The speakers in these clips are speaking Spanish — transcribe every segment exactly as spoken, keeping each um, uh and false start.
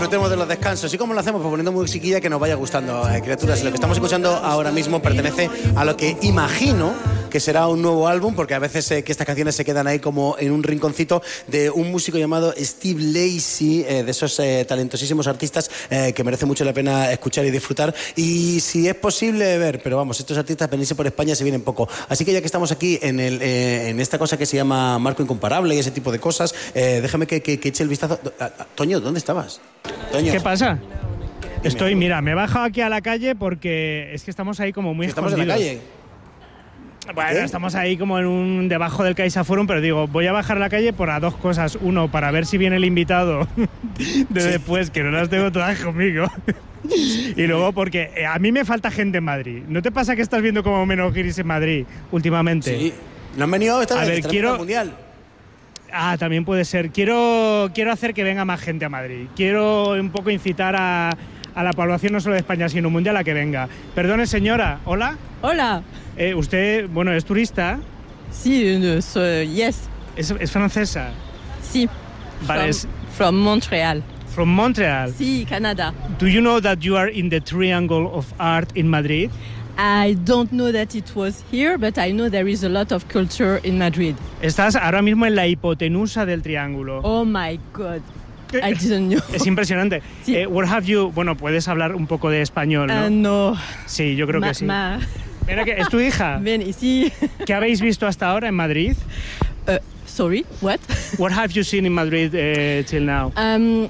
disfrutemos de los descansos. ¿Y cómo lo hacemos? Pues poniendo musiquilla que nos vaya gustando, eh, criaturas. Lo que estamos escuchando ahora mismo pertenece a lo que imagino que será un nuevo álbum, porque a veces eh, que estas canciones se quedan ahí como en un rinconcito de un músico llamado Steve Lacy, eh, de esos eh, talentosísimos artistas eh, que merece mucho la pena escuchar y disfrutar. Y si es posible ver, pero vamos, estos artistas venirse por España se vienen poco. Así que ya que estamos aquí en, el, eh, en esta cosa que se llama Marco Incomparable y ese tipo de cosas, eh, déjame que, que, que eche el vistazo. Toño, ¿dónde estabas? Toño. ¿Qué pasa? Estoy, mira, me he bajado aquí a la calle porque es que estamos ahí como muy ¿Estamos escondidos. en la calle? Bueno, ¿Eh? estamos ahí como en un debajo del CaixaForum, pero digo, voy a bajar a la calle por a dos cosas. Uno, para ver si viene el invitado de Sí. después, que no las tengo todas conmigo. Y luego porque eh, a mí me falta gente en Madrid. ¿No te pasa que estás viendo como menos guiris en Madrid últimamente? Sí. ¿No han venido esta A vez? ver, Estarán quiero- en el Mundial. Ah, también puede ser. Quiero, quiero hacer que venga más gente a Madrid. Quiero un poco incitar a, a la población no solo de España, sino mundial a que venga. Perdone, señora. ¿Hola? Hola. Eh, usted, bueno, es turista. Si, uh, so, yes. ¿Es, es francesa? Si. Vale, From, es from Montreal. from Montreal. Si, Canada. Do you know that you are in the Triangle of Art in Madrid? I don't know that it was here, but I know there is a lot of culture in Madrid. Estás ahora mismo en la hipotenusa del triángulo. Oh my God. I didn't know. Es impresionante. Sí. Eh, what have you... Bueno, puedes hablar un poco de español, ¿no? Uh, no. Sí, yo creo Ma- que sí. ma- Mira que es tu hija. Ven ici. ¿Qué habéis visto hasta ahora en Madrid? Uh, sorry, what? What have you seen in Madrid uh, till now? Um,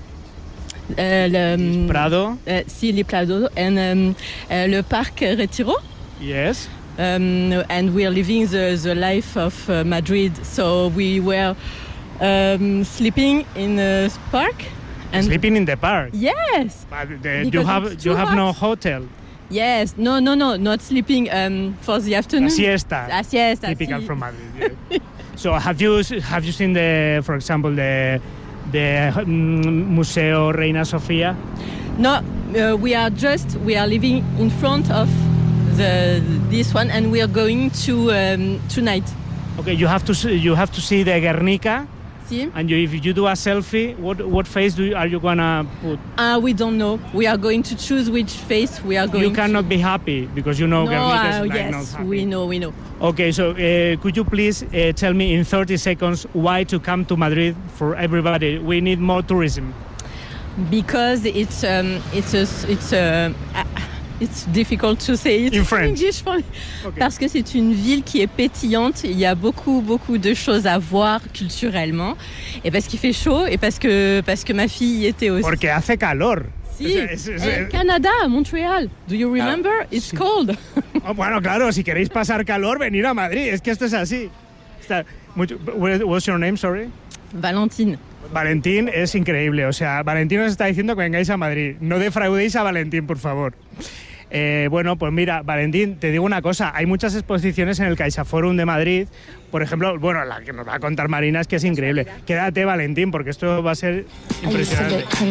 uh, le, um, Prado? uh, si, les Prados and um, uh, le Parc Retiro. Yes. Um, and we are living the, the life of uh, Madrid. So we were um, sleeping in a park. And Sleeping in the park. Yes, But, uh, you Because have it's you too have no hot. hotel. yes. No, no, no, not sleeping um, for the afternoon. La siesta. La siesta. Typical si. from Madrid. Yeah. So have you have you seen the, for example, the the mm, Museo Reina Sofía? No, uh, we are just we are living in front of the this one, and we are going to um, tonight. Okay, you have to see, you have to see the Guernica, See? and you, if you do a selfie, what what face do you, are you gonna put? Uh, we don't know. We are going to choose which face we are going. You cannot be happy because you know to... No, Guernica uh, is like yes, not happy. we know, we know. Okay, so uh, could you please uh, tell me in thirty seconds why to come to Madrid for everybody? We need more tourism. Because it's um, it's a, it's a, uh, it's difficult to say it In French. English for me. Okay. Parce que c'est une ville qui est pétillante. Il y a beaucoup beaucoup de choses à voir culturellement, et parce qu'il fait chaud, et parce que parce que ma fille y était aussi. Porque hace calor. Si. Es- es- es- Eh, Canada, Montreal. Do you remember? It's Sí. cold. Oh, bueno, claro, si queréis pasar calor, venir a Madrid. Es que esto es así. Está mucho- what- What's your name, sorry? Valentine. Valentín es increíble. O sea, Valentín os está diciendo que vengáis a Madrid. No defraudéis a Valentín, por favor. Eh, bueno, pues mira, Valentín, te digo una cosa. Hay muchas exposiciones en el CaixaForum de Madrid. Por ejemplo, bueno, la que nos va a contar Marina es que es increíble. Quédate, Valentín, porque esto va a ser impresionante.